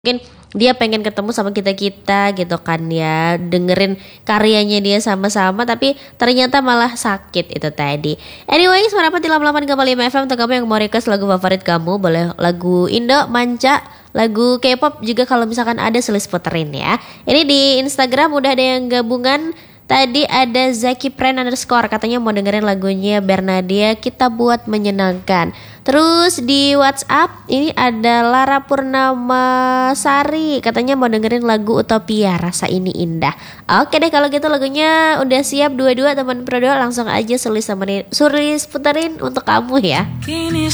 Mungkin dia pengen ketemu sama kita-kita gitu kan ya, dengerin karyanya dia sama-sama, tapi ternyata malah sakit itu tadi. Anyway, suara di 88,5 FM. Untuk kamu yang mau request lagu favorit kamu, boleh lagu Indo, manca, lagu K-pop juga kalau misalkan ada, sulis puterin ya. Ini di Instagram udah ada yang gabungan. Tadi ada Zaki Pren _ katanya mau dengerin lagunya Bernadia, Kita Buat Menyenangkan. Terus di WhatsApp ini ada Lara Purnama Sari, katanya mau dengerin lagu Utopia, Rasa Ini Indah. Oke deh, kalau gitu lagunya udah siap dua-dua teman Pro 2, langsung aja sulis puterin untuk kamu ya.